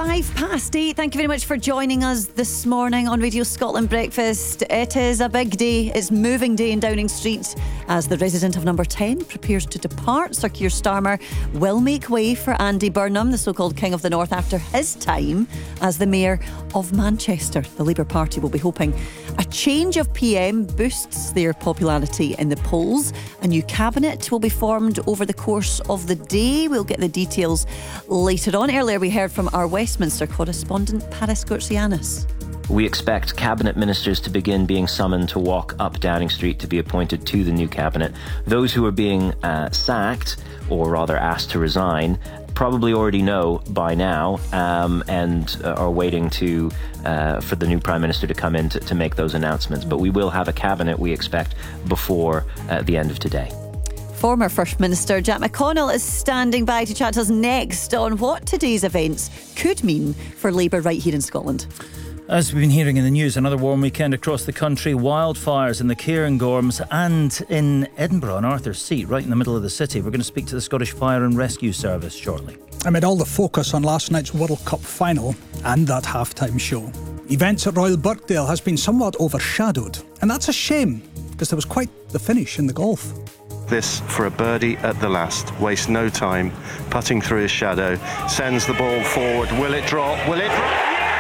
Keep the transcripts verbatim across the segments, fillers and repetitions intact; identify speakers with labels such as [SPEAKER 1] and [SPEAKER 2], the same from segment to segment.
[SPEAKER 1] Five past eight. Thank you very much for joining us this morning on Radio Scotland Breakfast. It is a big day. It's moving day in Downing Street as the resident of number ten prepares to depart. Sir Keir Starmer will make way for Andy Burnham, the so-called King of the North, after his time as the Mayor of Manchester. The Labour Party will be hoping a change of P M boosts their popularity in the polls. A new cabinet will be formed over the course of the day. We'll get the details later on. Earlier we heard from our Westminster correspondent Paris Gortsianis.
[SPEAKER 2] We expect cabinet ministers to begin being summoned to walk up Downing Street to be appointed to the new cabinet. Those who are being uh, sacked, or rather asked to resign, probably already know by now um, and uh, are waiting to uh, for the new Prime Minister to come in to, to make those announcements. But we will have a cabinet, we expect, before uh, the end of today.
[SPEAKER 1] Former First Minister Jack McConnell is standing by to chat to us next on what today's events could mean for Labour right here in Scotland.
[SPEAKER 3] As we've been hearing in the news, another warm weekend across the country. Wildfires in the Cairngorms and in Edinburgh on Arthur's Seat, right in the middle of the city. We're going to speak to the Scottish Fire and Rescue Service shortly.
[SPEAKER 4] Amid all the focus on last night's World Cup final and that halftime show, events at Royal Birkdale has been somewhat overshadowed. And that's a shame, because there was quite the finish in the golf.
[SPEAKER 5] This for a birdie at the last. Waste no time. Putting through his shadow. Sends the ball forward. Will it drop? Will it drop?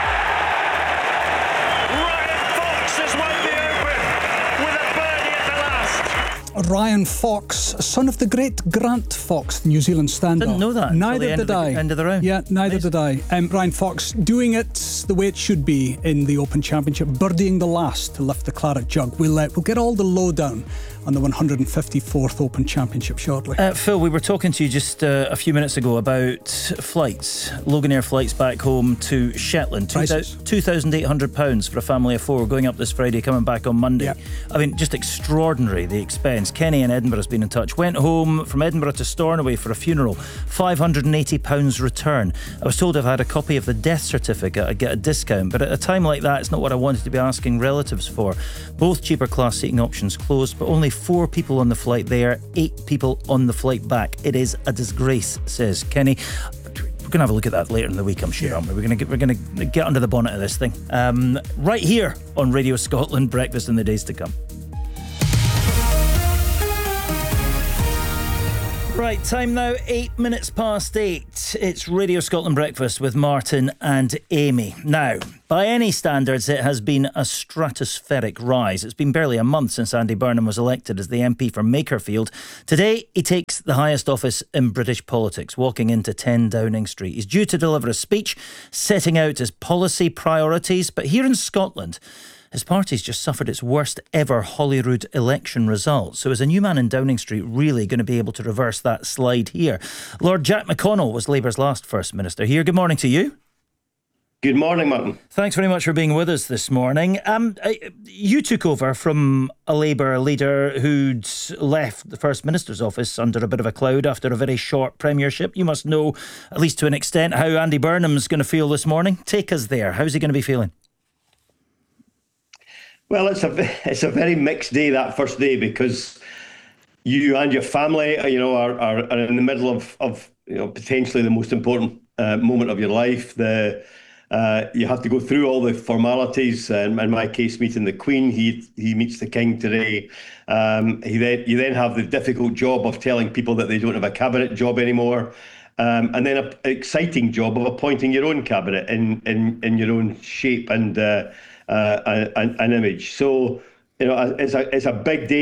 [SPEAKER 4] Ryan Fox, son of the great Grant Fox, New Zealand stand-up.
[SPEAKER 3] Didn't know that.
[SPEAKER 4] Neither did I.
[SPEAKER 3] End of the round.
[SPEAKER 4] Yeah, neither
[SPEAKER 3] Nice.
[SPEAKER 4] did I. Um, Ryan Fox doing it the way it should be in the Open Championship, birdieing the last to lift the claret jug. We'll, uh, we'll get all the lowdown on the one hundred fifty-fourth Open Championship shortly.
[SPEAKER 3] Uh, Phil, we were talking to you just uh, a few minutes ago about flights, Loganair flights back home to Shetland. two thousand eight hundred pounds for a family of four, going up this Friday, coming back on Monday.
[SPEAKER 4] Yeah.
[SPEAKER 3] I mean, just extraordinary, the expense. Kenny in Edinburgh has been in touch. Went home from Edinburgh to Stornoway for a funeral. five hundred eighty pounds return. I was told if I had a copy of the death certificate, I'd get a discount. But at a time like that, it's not what I wanted to be asking relatives for. Both cheaper class seating options closed, but only four people on the flight there, eight people on the flight back. It is a disgrace, says Kenny. We're going to have a look at that later in the week, I'm sure, aren't we? We're going to get, we're going to get under the bonnet of this thing. Um, right here on Radio Scotland Breakfast in the days to come. Right, time now, eight minutes past eight. It's Radio Scotland Breakfast with Martin and Amy. Now, by any standards, it has been a stratospheric rise. It's been barely a month since Andy Burnham was elected as the M P for Makerfield. Today, he takes the highest office in British politics, walking into ten Downing Street. He's due to deliver a speech setting out his policy priorities, but here in Scotland, his party's just suffered its worst ever Holyrood election result. So is a new man in Downing Street really going to be able to reverse that slide here? Lord Jack McConnell was Labour's last First Minister here. Good morning to you.
[SPEAKER 6] Good morning, Martin.
[SPEAKER 3] Thanks very much for being with us this morning. Um, you took over from a Labour leader who'd left the First Minister's office under a bit of a cloud after a very short premiership. You must know, at least to an extent, how Andy Burnham's going to feel this morning. Take us there. How's he going to be feeling?
[SPEAKER 6] Well, it's a it's a very mixed day, that first day, because you and your family, you know, are, are, are in the middle of, of you know potentially the most important uh, moment of your life. The uh, you have to go through all the formalities. Um, in my case, meeting the Queen, he he meets the King today. Um, he then you then have the difficult job of telling people that they don't have a cabinet job anymore. Um, and then an exciting job of appointing your own cabinet in in, in your own shape and. Uh, Uh, an, an image. So, you know, it's a it's a big day.